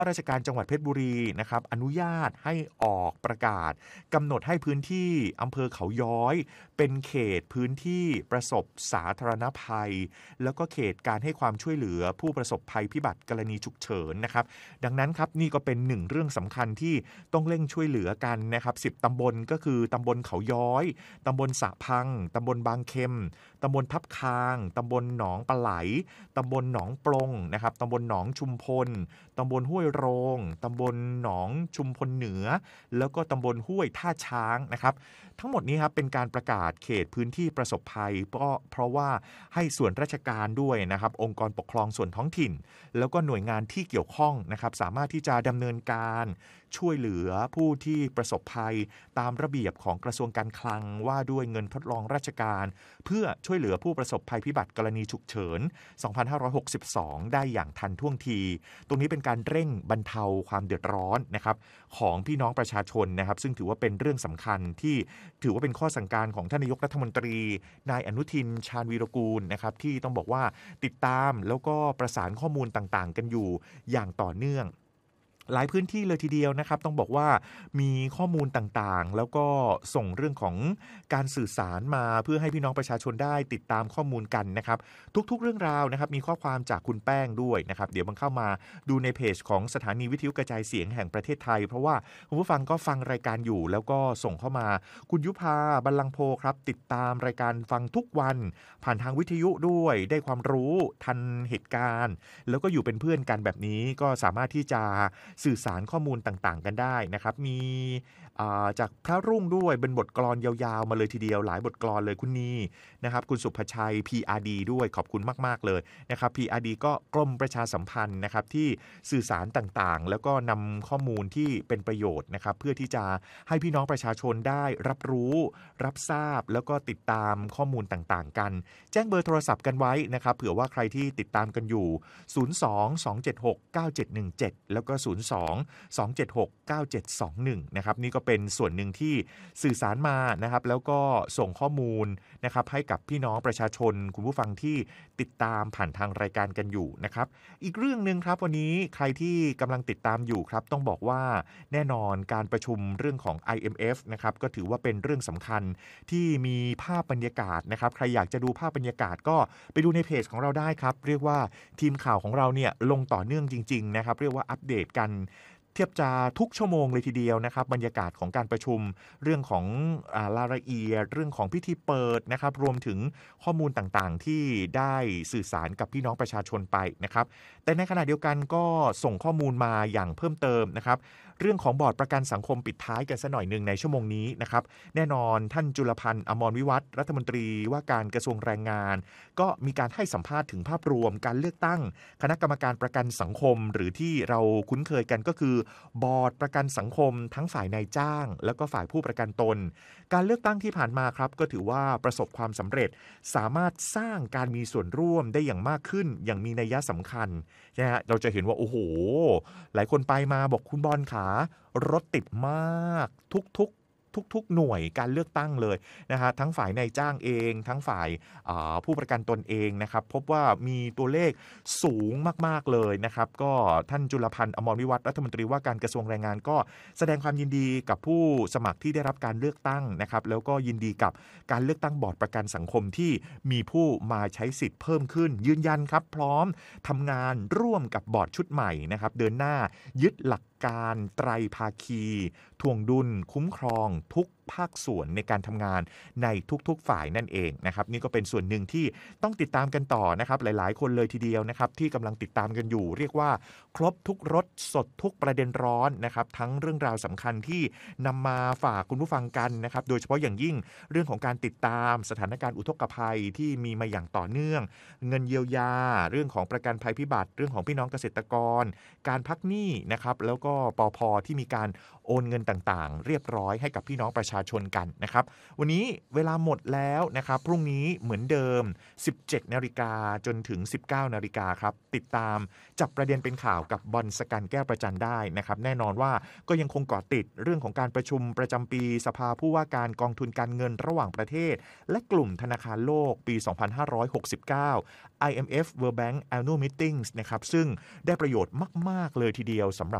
ราชการจังหวัดเพชรบุรีนะครับอนุญาตให้ออกประกาศกำหนดให้พื้นที่อำเภอเขาย้อยเป็นเขตพื้นที่ประสบสาธารณภัยแล้วก็เขตการให้ความช่วยเหลือผู้ประสบภัยพิบัติกรณีฉุกเฉินนะครับดังนั้นครับนี่ก็เป็นหนึ่งเรื่องสำคัญที่ต้องเร่งช่วยเหลือกันนะครับ10ตำบลก็คือตำบลเขาย้อยตำบลสะพังตำบลบางเข็มตำบลทับคางตำบลหนองปลาไหลตำบลหนองปลงนะครับตำบลหนองชุมพลตำบลห้วยโรงตำบลหนองชุมพลเหนือแล้วก็ตำบลห้วยท่าช้างนะครับทั้งหมดนี้ครับเป็นการประกาศเขตพื้นที่ประสบภัยเพราะว่าให้ส่วนราชการด้วยนะครับองค์กรปกครองส่วนท้องถิ่นแล้วก็หน่วยงานที่เกี่ยวข้องนะครับสามารถที่จะดำเนินการช่วยเหลือผู้ที่ประสบภัยตามระเบียบของกระทรวงการคลังว่าด้วยเงินทดลองราชการเพื่อช่วยเหลือผู้ประสบภัยพิบัติกรณีฉุกเฉิน2562ได้อย่างทันท่วงทีตรงนี้เป็นการเร่งบรรเทาความเดือดร้อนนะครับของพี่น้องประชาชนนะครับซึ่งถือว่าเป็นเรื่องสำคัญที่ถือว่าเป็นข้อสั่งการของท่านนายกรัฐมนตรีนายอนุทินชาญวีรกูลนะครับที่ต้องบอกว่าติดตามแล้วก็ประสานข้อมูลต่างๆกันอยู่อย่างต่อเนื่องหลายพื้นที่เลยทีเดียวนะครับต้องบอกว่ามีข้อมูลต่างๆแล้วก็ส่งเรื่องของการสื่อสารมาเพื่อให้พี่น้องประชาชนได้ติดตามข้อมูลกันนะครับทุกๆเรื่องราวนะครับมีข้อความจากคุณแป้งด้วยนะครับเดี๋ยวมันเข้ามาดูในเพจของสถานีวิทยุกระจายเสียงแห่งประเทศไทยเพราะว่าคุณผู้ฟังก็ฟังรายการอยู่แล้วก็ส่งเข้ามาคุณยุพาบัลลังก์โพครับติดตามรายการฟังทุกวันผ่านทางวิทยุด้วยได้ความรู้ทันเหตุการณ์แล้วก็อยู่เป็นเพื่อนกันแบบนี้ก็สามารถที่จะสื่อสารข้อมูลต่างๆกันได้นะครับมีจากพระรุ่งด้วยเป็นบทกลอนยาวๆมาเลยทีเดียวหลายบทกลอนเลยคุณนีนะครับคุณสุภชัย PRD ด้วยขอบคุณมากๆเลยนะครับ PRD ก็กรมประชาสัมพันธ์นะครับที่สื่อสารต่างๆแล้วก็นำข้อมูลที่เป็นประโยชน์นะครับเพื่อที่จะให้พี่น้องประชาชนได้รับรู้รับทราบแล้วก็ติดตามข้อมูลต่างๆกันแจ้งเบอร์โทรศัพท์กันไว้นะครับเผื่อว่าใครที่ติดตามกันอยู่02-276-9717แล้วก็02-276-9721นะครับนี่ก็เป็นส่วนหนึ่งที่สื่อสารมานะครับแล้วก็ส่งข้อมูลนะครับให้กับพี่น้องประชาชนคุณผู้ฟังที่ติดตามผ่านทางรายการกันอยู่นะครับอีกเรื่องนึงครับวันนี้ใครที่กำลังติดตามอยู่ครับต้องบอกว่าแน่นอนการประชุมเรื่องของ IMF นะครับก็ถือว่าเป็นเรื่องสำคัญที่มีภาพบรรยากาศนะครับใครอยากจะดูภาพบรรยากาศก็ไปดูในเพจของเราได้ครับเรียกว่าทีมข่าวของเราเนี่ยลงต่อเนื่องจริงๆนะครับเรียกว่าอัปเดตกันเทียบจะทุกชั่วโมงเลยทีเดียวนะครับบรรยากาศของการประชุมเรื่องของรายละเอียดเรื่องของพิธีเปิดนะครับรวมถึงข้อมูลต่างๆที่ได้สื่อสารกับพี่น้องประชาชนไปนะครับแต่ในขณะเดียวกันก็ส่งข้อมูลมาอย่างเพิ่มเติมนะครับเรื่องของบอร์ดประกันสังคมปิดท้ายกันสักหน่อยหนึ่งในชั่วโมงนี้นะครับแน่นอนท่านจุลพันธ์อมรวิวัฒน์รัฐมนตรีว่าการกระทรวงแรงงานก็มีการให้สัมภาษณ์ถึงภาพรวมการเลือกตั้งคณะกรรมการประกันสังคมหรือที่เราคุ้นเคยกันก็คือบอร์ดประกันสังคมทั้งฝ่ายนายจ้างแล้วก็ฝ่ายผู้ประกันตนการเลือกตั้งที่ผ่านมาครับก็ถือว่าประสบความสำเร็จสามารถสร้างการมีส่วนร่วมได้อย่างมากขึ้นอย่างมีนัยสำคัญนะฮะเราจะเห็นว่าโอ้โหหลายคนไปมาบอกคุณบอลขารถติดมากทุกหน่วยการเลือกตั้งเลยนะฮะทั้งฝ่ายนายจ้างเองทั้งฝ่ายผู้ประกันตนเองนะครับพบว่ามีตัวเลขสูงมากๆเลยนะครับก็ท่านจุลพันธ์อมรวิวัฒน์รัฐมนตรีว่าการกระทรวงแรงงานก็แสดงความยินดีกับผู้สมัครที่ได้รับการเลือกตั้งนะครับแล้วก็ยินดีกับการเลือกตั้งบอร์ดประกันสังคมที่มีผู้มาใช้สิทธิ์เพิ่มขึ้นยืนยันครับพร้อมทำงานร่วมกับบอร์ดชุดใหม่นะครับเดินหน้ายึดหลักการไตรภาคีทวงดุลคุ้มครองทุกภาคส่วนในการทำงานในทุกๆฝ่ายนั่นเองนะครับนี่ก็เป็นส่วนหนึ่งที่ต้องติดตามกันต่อนะครับหลายๆคนเลยทีเดียวนะครับที่กำลังติดตามกันอยู่เรียกว่าครบทุกรสสดทุกประเด็นร้อนนะครับทั้งเรื่องราวสำคัญที่นำมาฝากคุณผู้ฟังกันนะครับโดยเฉพาะอย่างยิ่งเรื่องของการติดตามสถานการณ์อุทกภัยที่มีมาอย่างต่อเนื่องเงินเยียวยาเรื่องของประกันภัยพิบัติเรื่องของพี่น้องเกษตรกรการพักหนี้นะครับแล้วก็ปภที่มีการโอนเงินต่างๆเรียบร้อยให้กับพี่น้องประชาาชนกันนะครับวันนี้เวลาหมดแล้วนะครับพรุ่งนี้เหมือนเดิม 17 นาฬิกาจนถึง 19 นาฬิกาครับติดตามจับประเด็นเป็นข่าวกับบอลสกันแก้วประจันได้นะครับแน่นอนว่าก็ยังคงเกาะติดเรื่องของการประชุมประจำปีสภาผู้ว่าการกองทุนการเงินระหว่างประเทศและกลุ่มธนาคารโลกปี 2569 IMF World Bank Annual Meetings นะครับซึ่งได้ประโยชน์มากๆเลยทีเดียวสำหรับ